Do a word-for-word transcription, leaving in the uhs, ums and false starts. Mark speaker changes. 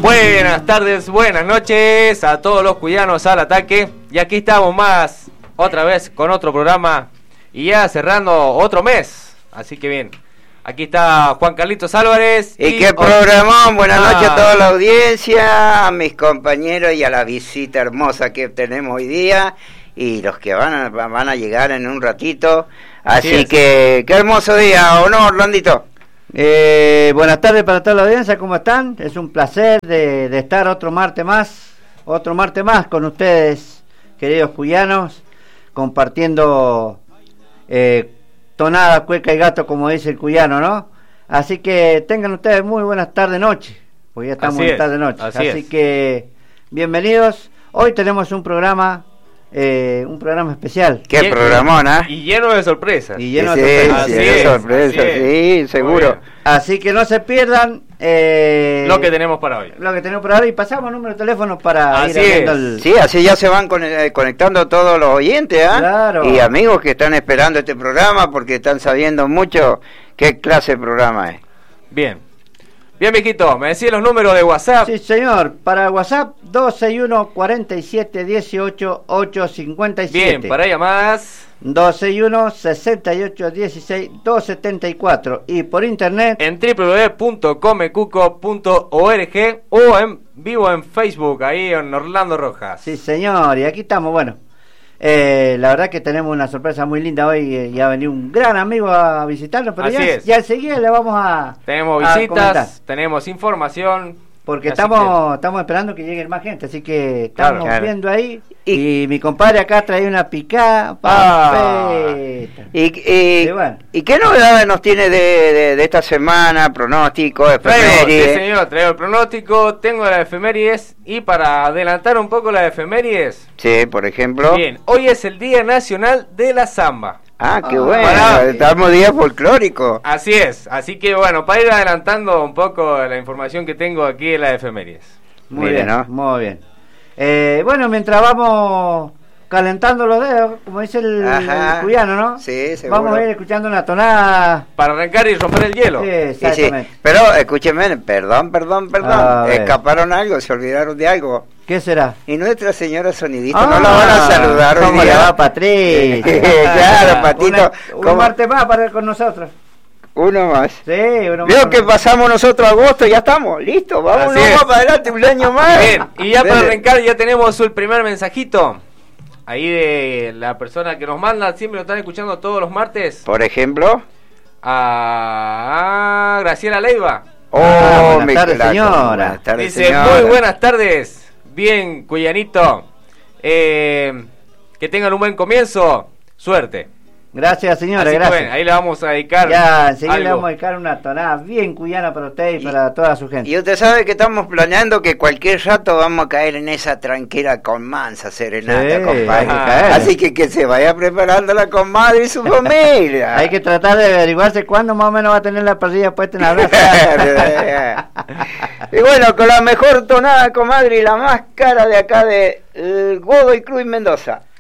Speaker 1: Buenas tardes, buenas noches a todos los cuyanos al ataque. Y aquí estamos más, otra vez con otro programa y ya cerrando otro mes. Así que bien, aquí está Juan Carlitos Álvarez.
Speaker 2: Y, y qué programón, buenas ah. noches a toda la audiencia, a mis compañeros y a la visita hermosa que tenemos hoy día y los que van a, van a llegar en un ratito. Así, Así que, qué hermoso día, ¿o no, Orlandito?
Speaker 3: Eh, buenas tardes para toda la audiencia, ¿cómo están? Es un placer de, de estar otro martes más, otro martes más con ustedes, queridos cuyanos, compartiendo eh, tonada, cueca y gato, como dice el cuyano, ¿no? Así que tengan ustedes muy buenas tardes, noche, porque ya estamos en tarde noche.
Speaker 1: Así,
Speaker 3: así que bienvenidos. Hoy tenemos un programa, eh, un programa especial.
Speaker 2: Qué Llen- programón, ¿eh?
Speaker 1: Y lleno de sorpresas.
Speaker 3: Y lleno
Speaker 2: sí,
Speaker 3: de sorpresas.
Speaker 2: Sí, sí, de sorpresas, sí, seguro.
Speaker 3: Así que no se pierdan eh,
Speaker 1: lo que tenemos para hoy.
Speaker 3: Lo que tenemos para hoy. Pasamos número de teléfono para
Speaker 1: así
Speaker 3: ir haciendo el...
Speaker 2: Sí, así ya se van conectando todos los oyentes, ¿eh?
Speaker 3: Claro.
Speaker 2: Y amigos que están esperando este programa porque están sabiendo mucho qué clase de programa es.
Speaker 1: Bien. Bien, mijito, ¿me decís los números de WhatsApp?
Speaker 3: Sí, señor. Para WhatsApp, dos seis uno, cuatro siete, uno ocho, ocho cinco siete.
Speaker 1: Bien, para llamadas...
Speaker 3: dos seis uno, seis ocho, uno seis, dos siete cuatro. Y por internet...
Speaker 1: en doble u doble u doble u punto comecuco punto org o en vivo en Facebook, ahí en Orlando Rojas.
Speaker 3: Sí, señor. Y aquí estamos, bueno. Eh, la verdad que tenemos una sorpresa muy linda hoy eh, y ha venido un gran amigo a visitarnos, pero
Speaker 1: Así
Speaker 3: ya,
Speaker 1: es.
Speaker 3: ya enseguida le vamos a
Speaker 1: tenemos
Speaker 3: a
Speaker 1: visitas,
Speaker 3: comentar.
Speaker 1: Tenemos información,
Speaker 3: porque estamos que... estamos esperando que llegue más gente, así que estamos
Speaker 2: claro, claro.
Speaker 3: viendo ahí
Speaker 2: y,
Speaker 3: y mi compadre acá trae una picada
Speaker 2: ah, y, y, y, bueno. ¿Y qué novedades nos tiene de, de, de esta semana? Pronóstico, efemérides.
Speaker 1: Sí, señor, traigo el pronóstico, tengo la efemérides y para adelantar un poco la efemérides.
Speaker 2: Sí, por ejemplo.
Speaker 1: Bien, hoy es el Día Nacional de la Samba.
Speaker 2: Ah, qué ah, bueno,
Speaker 1: para...
Speaker 2: estamos día folclórico.
Speaker 1: Así es, así que bueno, para ir adelantando un poco la información que tengo aquí en la efemérides.
Speaker 3: Muy Mire, bien, ¿no? Muy bien. Eh, bueno, mientras vamos calentando los dedos, como dice el, el cuyano, ¿no?
Speaker 2: Sí, seguro.
Speaker 3: Vamos a ir escuchando una tonada
Speaker 1: para arrancar y romper el hielo.
Speaker 3: Sí, exactamente.
Speaker 2: Sí, sí. Pero escúcheme, perdón, perdón, perdón. Escaparon algo, se olvidaron de algo.
Speaker 3: ¿Qué será?
Speaker 2: Y nuestra señora sonidista,
Speaker 3: ah,
Speaker 2: no la van a saludar hoy
Speaker 3: ¿cómo
Speaker 2: día?
Speaker 3: le va, Patricia?
Speaker 2: Claro, Patito.
Speaker 3: Una, un martes más para ir con nosotros.
Speaker 2: Uno más.
Speaker 3: Sí, uno más.
Speaker 2: Veo que pasamos nosotros agosto, ya estamos, listo, vamos más para adelante, un año más.
Speaker 1: Bien, y ya para arrancar ya tenemos el primer mensajito. Ahí de la persona que nos manda, siempre lo están escuchando todos los martes.
Speaker 2: Por ejemplo.
Speaker 1: A Graciela Leiva.
Speaker 2: Oh,
Speaker 3: ah, buenas tardes, señora. Buenas
Speaker 1: tardes, Dice, señora. Muy buenas tardes. Bien, cuyanito. Eh, que tengan un buen comienzo. Suerte.
Speaker 3: Gracias, señora,
Speaker 1: Así
Speaker 3: gracias.
Speaker 1: Bueno, ahí le vamos a dedicar.
Speaker 3: Ya, enseguida le vamos a dedicar una tonada bien cuyana para usted y, y para toda su gente.
Speaker 2: Y usted sabe que estamos planeando que cualquier rato vamos a caer en esa tranquera con mansa serenata, sí, compadre. Ah, así que que se vaya preparando la comadre y su familia.
Speaker 3: Hay que tratar de averiguarse cuándo más o menos va a tener la parrilla puesta en la brasa.
Speaker 2: Y bueno, con la mejor tonada, comadre, y la más cara de acá de el Godoy Cruz Mendoza.